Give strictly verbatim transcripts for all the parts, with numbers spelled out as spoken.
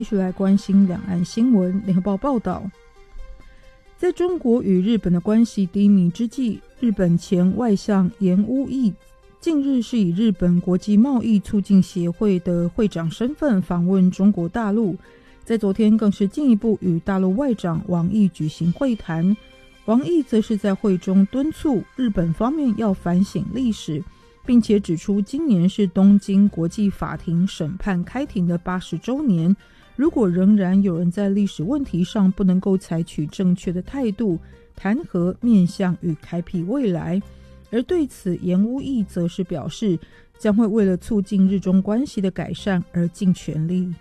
继续来关心两岸新闻。联合报报道，在中国与日本的关系低迷之际，日本前外相岩屋义近日是以日本国际贸易促进协会的会长身份访问中国大陆，在昨天更是进一步与大陆外长王毅举行会谈。王毅则是在会中敦促日本方面要反省历史，并且指出今年是东京国际法庭审判开庭的八十周年，如果仍然有人在历史问题上不能够采取正确的态度，谈何面向与开辟未来？而对此，岩屋义则是表示，将会为了促进日中关系的改善而尽全力。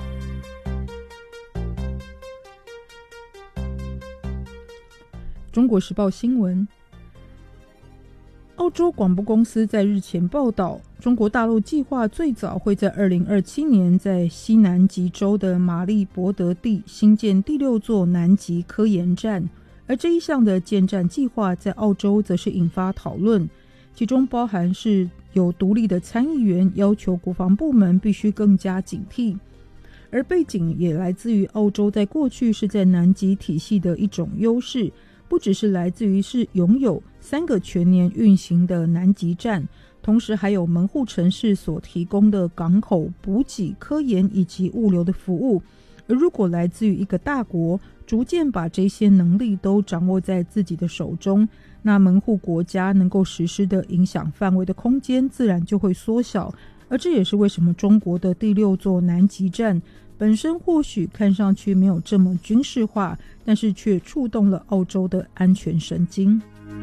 中国时报新闻，澳洲广播公司在日前报道，中国大陆计划最早会在二零二七年在西南极洲的马利伯德地新建第六座南极科研站，而这一项的建站计划在澳洲则是引发讨论，其中包含是有独立的参议员要求国防部门必须更加警惕，而背景也来自于澳洲在过去是在南极体系的一种优势，不只是来自于是拥有三个全年运行的南极站，同时还有门户城市所提供的港口、补给、科研以及物流的服务。而如果来自于一个大国，逐渐把这些能力都掌握在自己的手中，那门户国家能够实施的影响范围的空间自然就会缩小。而这也是为什么中国的第六座南极站本身或许看上去没有这么军事化，但是却触动了澳洲的安全神经。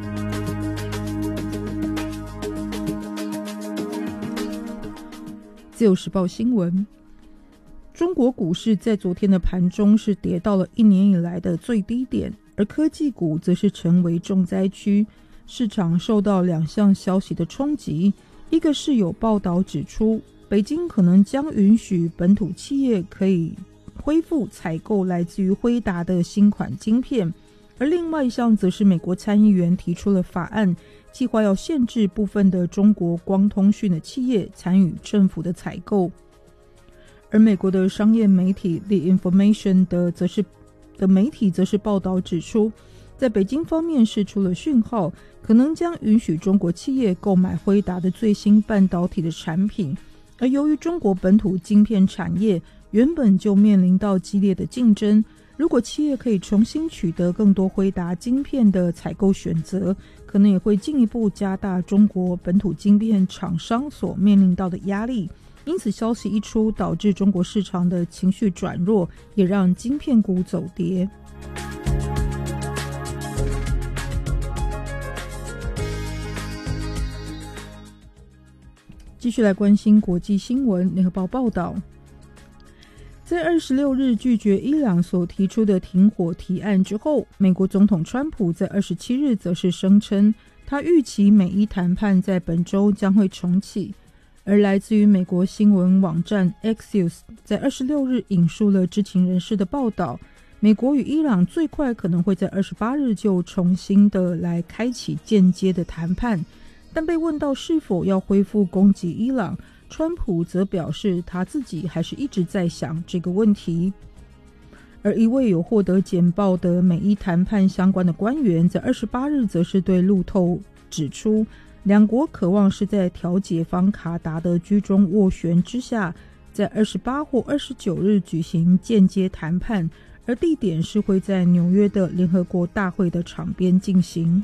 自由时报新闻，中国股市在昨天的盘中是跌到了一年以来的最低点，而科技股则是成为重灾区。市场受到两项消息的冲击，一个是有报道指出，北京可能将允许本土企业可以恢复采购来自于辉达的新款晶片，而另外一项则是美国参议员提出了法案，计划要限制部分的中国光通讯的企业参与政府的采购。而美国的商业媒体 The Information 的则是的媒体则是报道指出，在北京方面释出了讯号，可能将允许中国企业购买辉达的最新半导体的产品。而由于中国本土晶片产业原本就面临到激烈的竞争，如果企业可以重新取得更多辉达晶片的采购选择，可能也会进一步加大中国本土晶片厂商所面临到的压力。因此消息一出，导致中国市场的情绪转弱，也让晶片股走跌。继续来关心国际新闻。联合报报道，在二十六日拒绝伊朗所提出的停火提案之后，美国总统川普在二十七日则是声称，他预期美伊谈判在本周将会重启。而来自于美国新闻网站 Axios 在二十六日引述了知情人士的报道，美国与伊朗最快可能会在二十八日就重新的来开启间接的谈判。但被问到是否要恢复攻击伊朗，川普则表示他自己还是一直在想这个问题。而一位有获得简报的美伊谈判相关的官员在二十八日则是对路透指出，两国渴望是在调解方卡达的居中斡旋之下，在二十八或二十九日举行间接谈判，而地点是会在纽约的联合国大会的场边进行。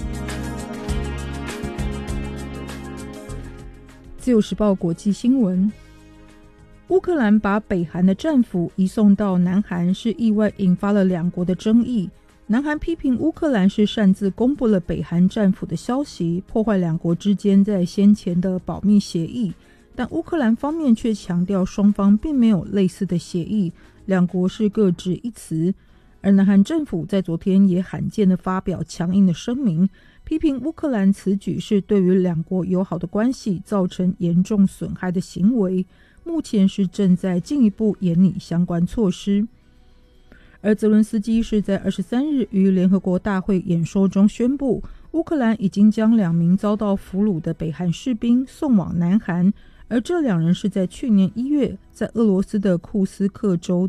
自由时报国际新闻，乌克兰把北韩的战俘移送到南韩，是意外引发了两国的争议。南韩批评乌克兰是擅自公布了北韩战俘的消息，破坏两国之间在先前的保密协议，但乌克兰方面却强调双方并没有类似的协议，两国是各执一词。而南韩政府在昨天也罕见地发表强硬的声明，批评乌克兰此举是对于两国友好的关系造成严重损害的行为，目前是正在进一步研拟相关措施。而泽伦斯基是在二十三日于联合国大会演说中宣布，乌克兰已经将两名遭到俘虏的北韩士兵送往南韩， 而这两人是在去年一月在俄罗斯的库斯克州